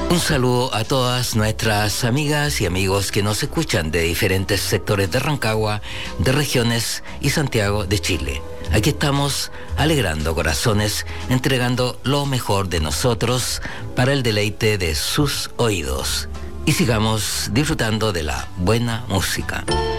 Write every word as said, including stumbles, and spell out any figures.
Un saludo a todas nuestras amigas y amigos que nos escuchan de diferentes sectores de Rancagua, de regiones y Santiago de Chile. Aquí estamos alegrando corazones, entregando lo mejor de nosotros para el deleite de sus oídos. Y sigamos disfrutando de la buena música.